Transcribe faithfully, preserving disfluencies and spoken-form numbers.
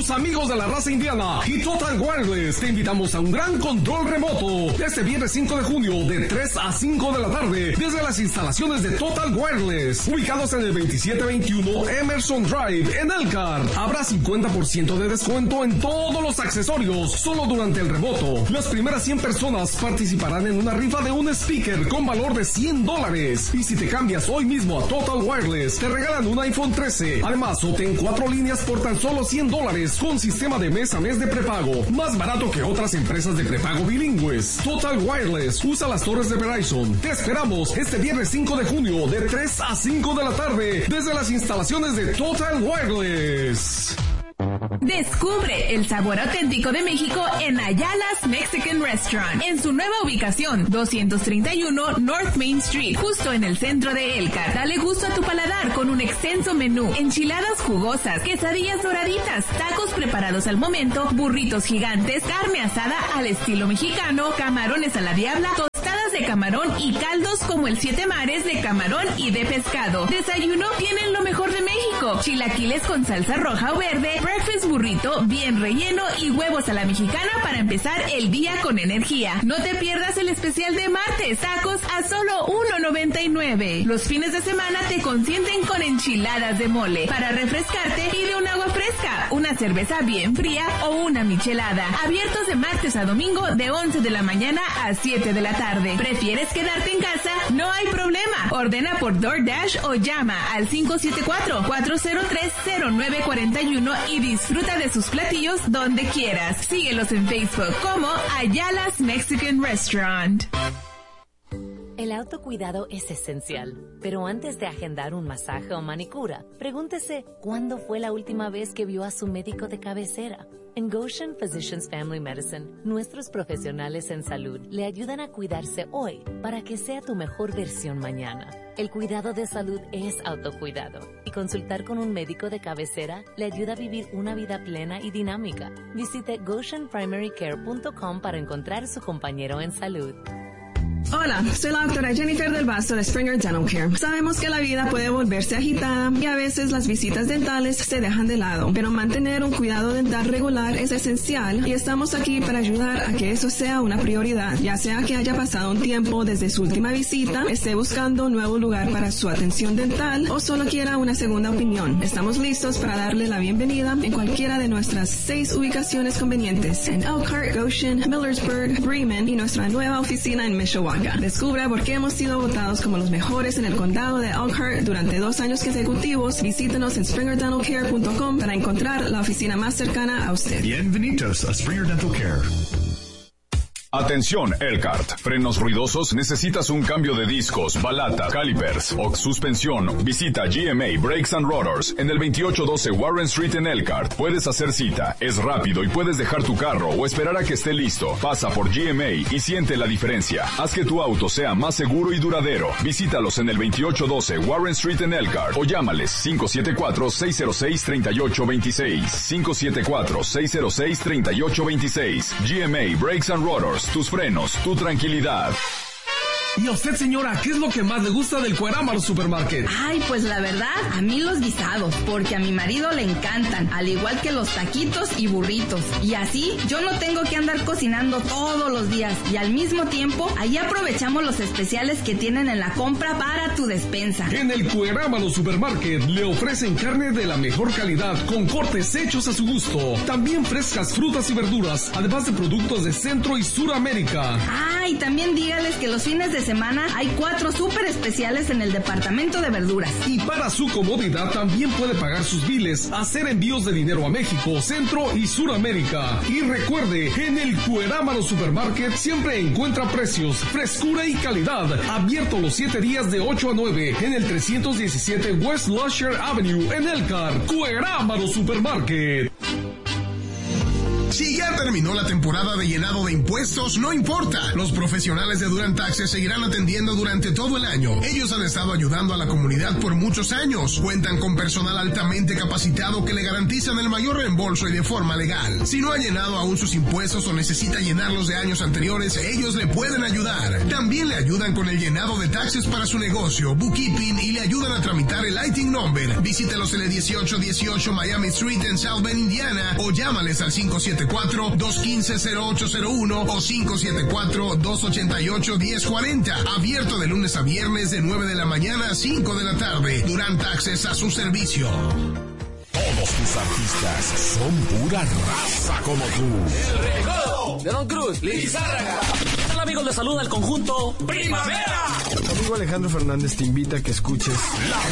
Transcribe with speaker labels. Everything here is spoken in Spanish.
Speaker 1: tus amigos de la raza indiana y Total Wireless te invitamos a un gran control remoto este viernes cinco de junio de tres a cinco de la tarde desde las instalaciones de Total Wireless ubicados en el veintisiete veintiuno Emerson Drive en Elkhart. Habrá cincuenta por ciento de descuento en todos los accesorios solo durante el remoto. Las primeras cien personas participarán en una rifa de un speaker con valor de cien dólares y si te cambias hoy mismo a Total Wireless te regalan un iPhone trece. Además, obtén cuatro líneas por tan solo cien dólares con sistema de mes a mes de prepago, más barato que otras empresas de prepago bilingües. Total Wireless usa las torres de Verizon. Te esperamos este viernes cinco de junio de tres a cinco de la tarde desde las instalaciones de Total Wireless.
Speaker 2: Descubre el sabor auténtico de México en Ayala's Mexican Restaurant, en su nueva ubicación, doscientos treinta y uno North Main Street, justo en el centro de Elkhart. Dale gusto a tu paladar con un extenso menú, enchiladas jugosas, quesadillas doraditas, tacos preparados al momento, burritos gigantes, carne asada al estilo mexicano, camarones a la diabla, tostadas de camarón y caldos como el Siete Mares de camarón y de pescado. Desayuno, tienen lo mejor de México, chilaquiles con salsa roja o verde, breakfast burrito bien relleno y huevos a la mexicana para empezar el día con energía. No te pierdas el especial de martes, tacos a solo uno noventa y nueve. Los fines de semana te consienten con enchiladas de mole. Para refrescarte, pide un agua fresca, una cerveza bien fría o una michelada. Abiertos de martes a domingo de once de la mañana a siete de la tarde. ¿Prefieres quedarte en casa? No hay problema. Ordena por DoorDash o llama al cinco siete cuatro, cuatro cero tres, cero nueve cuatro uno y disfruta de sus platillos donde quieras. Síguelos en Facebook como Ayala's Mexican Restaurant.
Speaker 3: El autocuidado es esencial, pero antes de agendar un masaje o manicura, pregúntese cuándo fue la última vez que vio a su médico de cabecera. En Goshen Physicians Family Medicine, nuestros profesionales en salud le ayudan a cuidarse hoy para que sea tu mejor versión mañana. El cuidado de salud es autocuidado y consultar con un médico de cabecera le ayuda a vivir una vida plena y dinámica. Visite goshen primary care punto com para encontrar su compañero en salud.
Speaker 4: Hola, soy la doctora Jennifer del Vaso de Springer Dental Care. Sabemos que la vida puede volverse agitada y a veces las visitas dentales se dejan de lado, pero mantener un cuidado dental regular es esencial y estamos aquí para ayudar a que eso sea una prioridad, ya sea que haya pasado un tiempo desde su última visita, esté buscando un nuevo lugar para su atención dental o solo quiera una segunda opinión. Estamos listos para darle la bienvenida en cualquiera de nuestras seis ubicaciones convenientes en Elkhart, Goshen, Millersburg, Bremen y nuestra nueva oficina en Mishawaka. Descubra por qué hemos sido votados como los mejores en el condado de Elkhart durante dos años consecutivos. Visítenos en springer dental care punto com para encontrar la oficina más cercana a usted.
Speaker 5: Bienvenidos a Springer Dental Care.
Speaker 6: Atención, Elkhart. Frenos ruidosos, necesitas un cambio de discos, balata, calipers o suspensión. Visita G M A Brakes and Rotors en el veintiocho doce Warren Street en Elkhart. Puedes hacer cita, es rápido y puedes dejar tu carro o esperar a que esté listo. Pasa por G M A y siente la diferencia. Haz que tu auto sea más seguro y duradero. Visítalos en el veintiocho doce Warren Street en Elkhart o llámales cinco siete cuatro, seis cero seis, tres ocho dos seis. cinco siete cuatro, seis cero seis, tres ocho dos seis. G M A Brakes and Rotors. Tus frenos, tu tranquilidad.
Speaker 1: ¿Y a usted, señora, qué es lo que más le gusta del Cuerámaro Supermarket?
Speaker 7: Ay, pues la verdad, a mí los guisados, porque a mi marido le encantan, al igual que los taquitos y burritos. Y así, yo no tengo que andar cocinando todos los días. Y al mismo tiempo, ahí aprovechamos los especiales que tienen en la compra para tu despensa.
Speaker 1: En el Cuerámaro Supermarket le ofrecen carne de la mejor calidad, con cortes hechos a su gusto. También frescas frutas y verduras, además de productos de Centro y Suramérica.
Speaker 7: Ah, y también dígales que los fines de semana hay cuatro súper especiales en el departamento de verduras.
Speaker 1: Y para su comodidad también puede pagar sus biles, hacer envíos de dinero a México, Centro y Suramérica. Y recuerde, en el Cuerámaro Supermarket siempre encuentra precios, frescura y calidad. Abierto los siete días de ocho a nueve en el trescientos diecisiete West Lusher Avenue en Elkhart. Cuerámaro Supermarket.
Speaker 8: Si ya terminó la temporada de llenado de impuestos, no importa. Los profesionales de Durant Taxes seguirán atendiendo durante todo el año. Ellos han estado ayudando a la comunidad por muchos años. Cuentan con personal altamente capacitado que le garantizan el mayor reembolso y de forma legal. Si no ha llenado aún sus impuestos o necesita llenarlos de años anteriores, ellos le pueden ayudar. También le ayudan con el llenado de taxes para su negocio, bookkeeping, y le ayudan a tramitar el I T I N number. Visítelos en el dieciocho dieciocho Miami Street en South Bend, Indiana, o llámales al cinco siete cuatro, dos uno cinco, cero ocho cero uno o cinco siete cuatro, dos ocho ocho, uno cero cuatro cero. Abierto de lunes a viernes de nueve de la mañana a cinco de la tarde. Durant Taxes a su servicio.
Speaker 9: Todos tus artistas son pura raza como tú.
Speaker 10: El Recodo de Don Cruz, Lizárraga. Hola amigos, les saluda el conjunto Primavera.
Speaker 11: Tu amigo Alejandro Fernández te invita a que escuches
Speaker 9: La